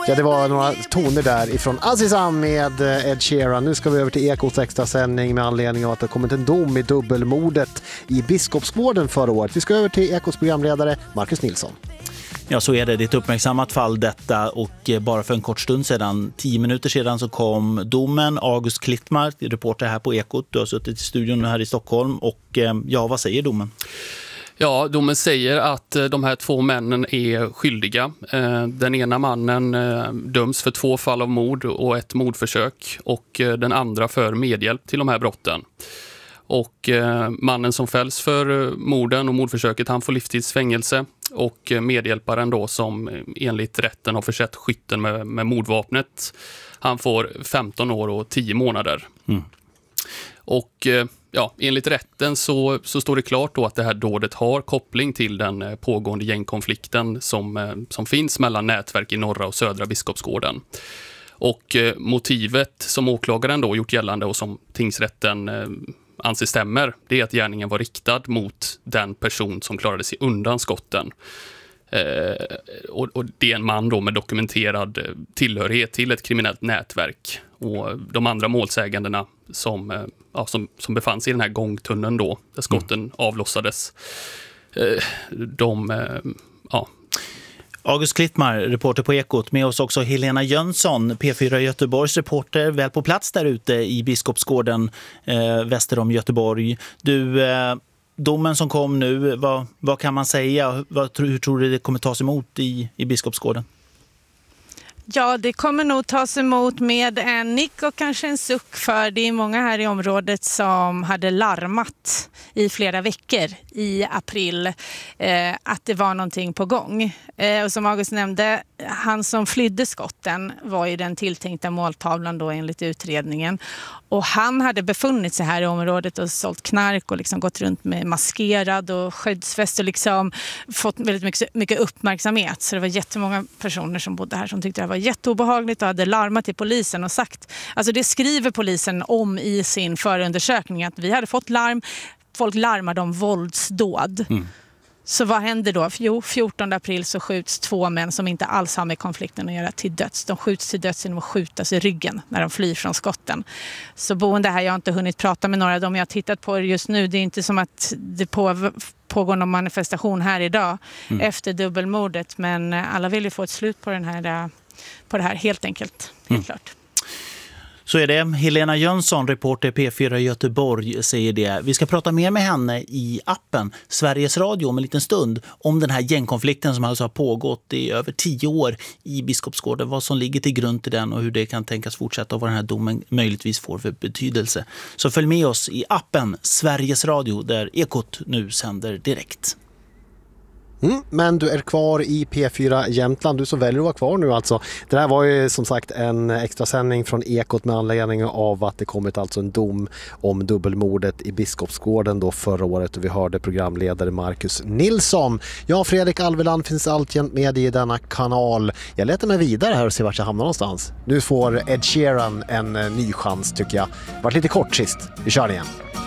Ja, det var några toner där ifrån Azizam med Ed Sheeran. Nu ska vi över till Ekots extra sändning med anledning av att det kommit en dom i dubbelmordet i Biskopsgården förra året. Vi ska över till Ekots programledare Marcus Nilsson. Ja, så är det. Det är ett uppmärksammat fall detta, och bara för en kort stund sedan, 10 minuter sedan, så kom domen. August Klittmar, reporter här på Ekot. Du har suttit i studion här i Stockholm, och ja, vad säger domen? Ja, domen säger att de här 2 männen är skyldiga. Den ena mannen döms för 2 fall av mord och 1 mordförsök, och den andra för medhjälp till de här brotten. Och mannen som fälls för morden och mordförsöket, han får livstidsfängelse, och medhjälparen då, som enligt rätten har försett skytten med mordvapnet, han får 15 år och 10 månader. Och ja, enligt rätten så står det klart då att det här dådet har koppling till den pågående gängkonflikten som finns mellan nätverk i norra och södra Biskopsgården. Och motivet som åklagaren då gjort gällande och som tingsrätten anser stämmer, det är att gärningen var riktad mot den person som klarade sig undan skotten. Och det är en man då med dokumenterad tillhörighet till ett kriminellt nätverk. Och de andra målsägandena som befann sig i den här gångtunneln då, där skotten avlossades, August Klittmar, reporter på Ekot. Med oss också Helena Jönsson, P4 Göteborgs reporter, väl på plats där ute i Biskopsgården väster om Göteborg. Du, domen som kom nu, vad kan man säga? Hur tror du det kommer tas emot i Biskopsgården? Ja, det kommer nog tas emot med en nick och kanske en suck, för det är många här i området som hade larmat i flera veckor i april att det var någonting på gång. Och som August nämnde, han som flydde skotten var ju den tilltänkta måltavlan då enligt utredningen. Och han hade befunnit sig här i området och sålt knark och liksom gått runt med maskerad och skyddsväst och liksom fått väldigt mycket uppmärksamhet. Så det var jättemånga personer som bodde här som tyckte det var jätteobehagligt och hade larmat till polisen och sagt, alltså det skriver polisen om i sin förundersökning, att vi hade fått larm, folk larmade om våldsdåd. Så vad händer då? Jo, 14 april så skjuts 2 män som inte alls har med konflikten att göra till döds. De skjuts till döds genom att skjutas i ryggen när de flyr från skotten. Så boende här, jag har inte hunnit prata med några av dem jag har tittat på just nu. Det är inte som att det pågår någon manifestation här idag efter dubbelmordet. Men alla vill ju få ett slut på det här helt enkelt. Helt klart. Så är det. Helena Jönsson, reporter P4 Göteborg, säger det. Vi ska prata mer med henne i appen Sveriges Radio om en liten stund om den här gängkonflikten som alltså har pågått i över 10 år i Biskopsgården. Vad som ligger till grund till den och hur det kan tänkas fortsätta och vad den här domen möjligtvis får för betydelse. Så följ med oss i appen Sveriges Radio där Ekot nu sänder direkt. Men du är kvar i P4 Jämtland, du som väljer att vara kvar nu alltså. Det här var ju som sagt en extra sändning från Ekot med anledning av att det kommit alltså en dom om dubbelmordet i Biskopsgården då förra året, och vi hörde programledare Marcus Nilsson. Jag, Fredrik Alveland, finns alltjämt med i denna kanal. Jag letar mig vidare här och ser vart jag hamnar någonstans. Nu får Ed Sheeran en ny chans tycker jag. Vart lite kort sist. Vi kör igen.